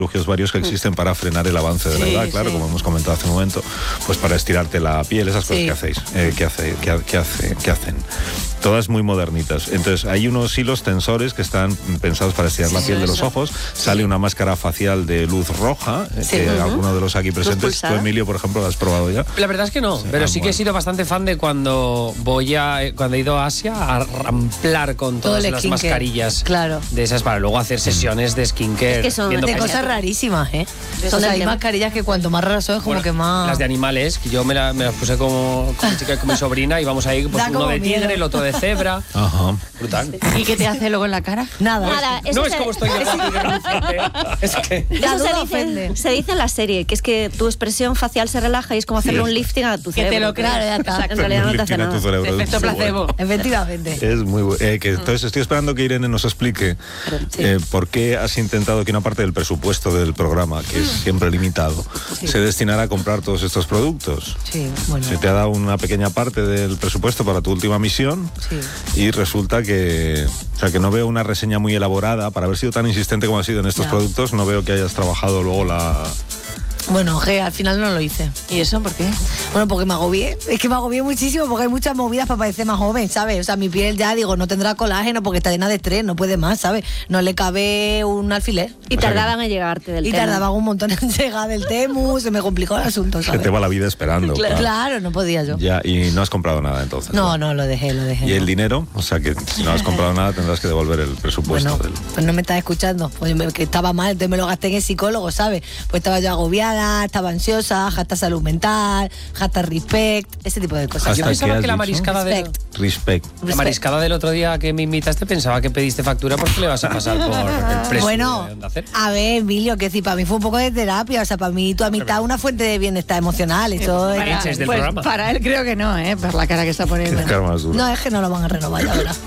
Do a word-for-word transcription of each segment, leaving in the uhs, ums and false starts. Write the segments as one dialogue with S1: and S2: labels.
S1: artilugios varios que existen para frenar el avance de la
S2: Sí,
S1: edad, claro,
S2: sí.
S1: como hemos comentado hace un momento, pues para estirarte la piel, esas cosas
S2: Sí.
S1: que hacéis, eh, que, hace, que, que, hace, que hacen. Todas muy modernitas. Entonces, hay unos hilos tensores que están pensados para estirar
S2: Sí,
S1: la piel de
S2: eso.
S1: los ojos. Sale una máscara facial de luz roja, eh,
S2: Sí.
S1: que
S2: Uh-huh.
S1: alguno de los aquí presentes, tú,
S3: pulsada.
S1: Emilio, por ejemplo, lo has probado ya.
S4: La verdad es que no,
S1: Sí,
S4: pero
S1: ah,
S4: sí que he
S1: bueno.
S4: sido bastante fan de cuando voy a eh, cuando he ido a Asia a ramplar con
S2: Todo
S4: todas
S2: el
S4: las
S2: skincare.
S4: mascarillas
S2: Claro.
S4: de esas para luego hacer sesiones de skincare.
S3: Es que son
S4: viendo
S2: De
S3: Cosas
S2: cosas rarísimas, ¿eh?
S3: Son
S2: O sea,
S3: del
S2: hay
S3: tema.
S2: mascarillas que cuanto más raras son, es como
S4: Bueno,
S2: que más...
S4: Las de animales, que yo me, la- me las puse como con mi chica y con mi sobrina y vamos ahí, pues
S2: Da
S4: uno
S2: como
S4: de tigre,
S2: miedo.
S4: el otro de cebra.
S1: Ajá.
S4: Brutal.
S5: ¿Y qué te hace luego en la cara?
S2: Nada.
S3: Nada, eso
S4: No es
S3: se-
S4: como estoy yo con tigre reluciente. Es que...
S2: La
S3: Eso se
S2: duda
S3: dice,
S2: ofende.
S3: se dice en la serie, que es que tu expresión facial se relaja y es como hacerle un lifting a tu
S5: Que te
S3: cerebro.
S5: lo creas, ya está.
S3: En realidad no te hace
S1: Lifting a tu
S3: nada.
S1: cerebro, es
S5: Efecto
S1: muy bueno.
S5: placebo.
S2: Efectivamente.
S1: Es muy bueno. Eh, que, entonces estoy esperando que Irene nos explique eh, por qué has intentado que una parte del presupuesto del programa, que es siempre limitado, se destinara a comprar todos estos productos.
S2: Sí, bueno.
S1: Se te ha dado una pequeña parte del presupuesto para tu última misión
S2: Sí.
S1: y resulta que, o sea, que no veo una reseña muy elaborada. Para haber sido tan insistente como has sido en estos
S2: Ya.
S1: productos, no veo que hayas trabajado luego la...
S2: Bueno, que al final no lo hice.
S5: ¿Y eso por qué?
S2: Bueno, porque me agobié. Es que me agobié muchísimo porque hay muchas movidas para parecer más joven, ¿sabes? O sea, mi piel ya, digo, no tendrá colágeno porque está llena de estrés, no puede más, ¿sabes? No le cabe un alfiler.
S3: Y
S1: O sea
S3: tardaban en llegarte del
S2: Y
S3: tema.
S2: tardaba un montón en llegar del Temu, se me complicó el asunto,
S1: Se
S2: ¿sabes?
S1: te va la vida esperando.
S2: Claro,
S1: claro.
S2: claro, no podía yo.
S1: Ya, y no has comprado nada entonces.
S2: No, no, lo dejé, lo dejé.
S1: Y el
S2: no.
S1: dinero, o sea que si no has comprado nada tendrás que devolver el presupuesto.
S2: Bueno,
S1: del...
S2: pues no me estás escuchando, pues me- que estaba mal, entonces me lo gasté en el psicólogo, ¿sabes? Pues estaba yo agobiada, estaba ansiosa, hashtag salud mental, hashtag respect, ese tipo de cosas.
S4: Yo
S1: Hashtag
S4: pensaba
S1: ¿qué has
S4: que la
S1: dicho?
S4: mariscada del,
S2: Respect.
S1: Respect.
S4: la mariscada del otro día que me invitaste pensaba que pediste factura porque le vas a pasar por el precio
S2: Bueno,
S4: de Onda Cero.
S2: a ver, Emilio, que si para mí fue un poco de terapia, o sea, para mí tu amistad es una fuente de bienestar emocional, eso
S4: Para-
S2: es...
S4: Eches del
S5: pues
S4: programa.
S5: para él creo que no, ¿eh? Por la cara que está poniendo.
S1: Tienes cara más dura.
S2: No, es que no lo van a renovar, ya verás.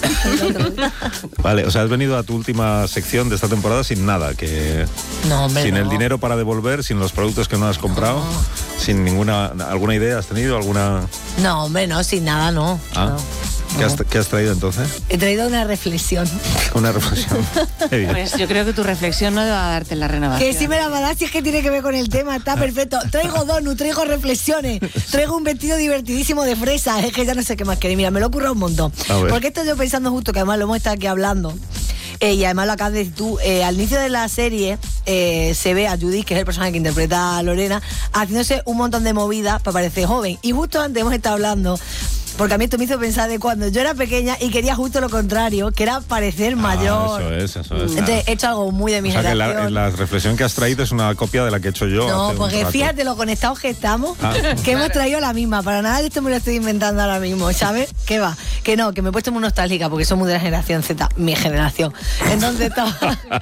S1: Vale, o sea, has venido a tu última sección de esta temporada sin nada, que
S2: No, hombre,
S1: sin
S2: no.
S1: el dinero para devolver, sin los productos que no has comprado, sin ninguna... ¿Alguna idea has tenido? ¿Alguna...?
S2: No, hombre, no, sin nada, no.
S1: Ah,
S2: No.
S1: ¿Qué, has, qué has traído entonces?
S2: He traído una reflexión.
S1: Una reflexión. Qué bien.
S5: Pues yo creo que tu reflexión no va a darte la renovación.
S2: Que sí me la va a dar si es que tiene que ver con el tema, está perfecto. Traigo donuts, traigo reflexiones, traigo un vestido divertidísimo de fresa, es que ya no sé qué más queréis. Mira, me lo ocurre un montón.
S1: A ver.
S2: Porque estoy yo pensando justo, que además lo hemos estado aquí hablando, eh, y además lo acabas de decir tú, eh, al inicio de la serie eh, se ve a Judith, que es el personaje que interpreta a Lorena, haciéndose un montón de movidas para parecer joven. Y justo antes hemos estado hablando... Porque a mí esto me hizo pensar de cuando yo era pequeña y quería justo lo contrario, que era parecer mayor.
S1: Ah, eso es, eso es.
S2: Entonces he hecho algo muy de mi
S1: O sea que la,
S2: generación.
S1: la reflexión que has traído es una copia de la que he hecho yo.
S2: No,
S1: hace un
S2: porque
S1: rato.
S2: fíjate lo conectados que estamos,
S1: Ah.
S2: que hemos traído la misma. Para nada de esto me lo estoy inventando ahora mismo, ¿sabes? ¿Qué va? Que no, que me he puesto muy nostálgica porque soy muy de la generación Z, mi generación. Entonces estaba-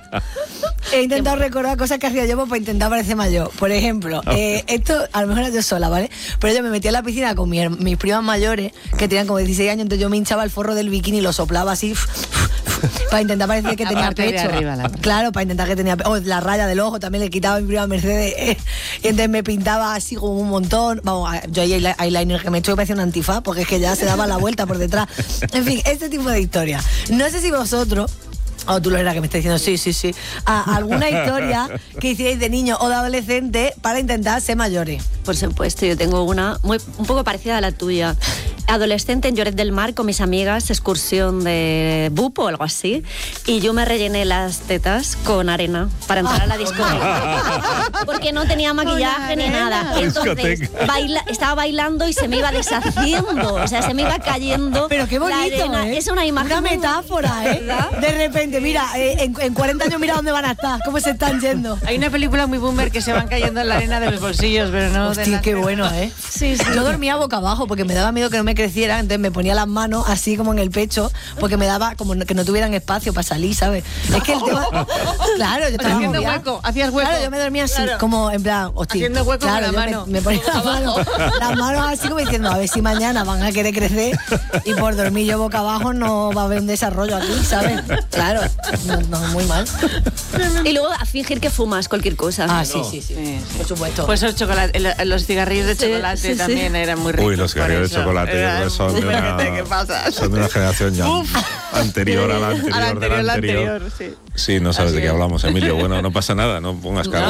S2: he intentado recordar cosas que hacía yo pues, para intentar parecer mayor. Por ejemplo, eh, esto a lo mejor era yo sola, ¿vale? Pero yo me metí en la piscina con mi her- mis primas mayores, que tenían como dieciséis años, entonces yo me hinchaba el forro del bikini y lo soplaba así para intentar parecer que
S5: La
S2: tenía
S5: parte de
S2: pecho.
S5: arriba, la parte.
S2: Claro, para intentar que tenía... Oh, la raya del ojo también le quitaba a mi prima Mercedes. eh, y entonces me pintaba así como un montón. Vamos, yo hay eyeliner que me he hecho que parecía un antifaz, porque es que ya se daba la vuelta por detrás. En fin, este tipo de historia. No sé si vosotros... O tú lo eras que me estás diciendo, sí, sí, sí. A alguna historia que hicierais de niño o de adolescente para intentar ser mayores.
S3: Por supuesto, yo tengo una muy, un poco parecida a la tuya. Adolescente en Lloret del Mar con mis amigas, excursión de bupo o algo así, y yo me rellené las tetas con arena para entrar a la discoteca. Porque no tenía maquillaje ni nada. Entonces
S1: Discoteca.
S3: baila, estaba bailando y se me iba deshaciendo, o sea, se me iba cayendo.
S2: Pero qué
S3: la
S2: bonito,
S3: arena.
S2: ¿eh?
S3: Es una imagen.
S2: Una
S3: muy-
S2: metáfora, ¿eh?
S3: ¿verdad?
S2: De repente, mira, eh, en, en cuarenta años mira dónde van a estar, cómo se están yendo.
S5: Hay una película muy boomer que se van cayendo en la arena de los bolsillos, pero no de
S2: Hostia,
S5: la-
S2: qué bueno, ¿eh?
S3: Sí, sí.
S2: Yo dormía boca abajo porque me daba miedo que no me creciera, entonces me ponía las manos así como en el pecho porque me daba como que no tuvieran espacio para salir, ¿sabes? Es que el tema... Claro, yo estaba
S5: Haciendo
S2: agobiada.
S5: hueco, hacías hueco.
S2: Claro, yo me dormía así,
S5: Claro.
S2: como en plan, hostia.
S5: Haciendo hueco con
S2: claro,
S5: la
S2: yo
S5: mano.
S2: Me, me ponía las manos, las manos así como diciendo, a ver si mañana van a querer crecer y por dormir yo boca abajo no va a haber un desarrollo aquí, ¿sabes? Claro, no, no, muy mal.
S3: Y luego a fingir que fumas cualquier cosa.
S2: Ah, sí, sí, sí,
S5: Sí, sí.
S2: por supuesto.
S5: Pues los, chocolate, el- los cigarrillos de
S3: Sí,
S5: chocolate
S3: sí, sí.
S5: también eran muy ricos.
S1: Uy, los
S5: por
S1: cigarrillos de
S5: eso.
S1: chocolate
S5: Eran-
S1: son de, una,
S5: ¿Qué pasa?
S1: son de una generación ya anterior a la anterior,
S5: A la anterior,
S1: de
S5: la
S1: la anterior.
S5: anterior, sí.
S1: Sí, no sabes
S5: Así
S1: de qué
S5: es.
S1: hablamos, Emilio. Bueno, no pasa nada, no pongas cara.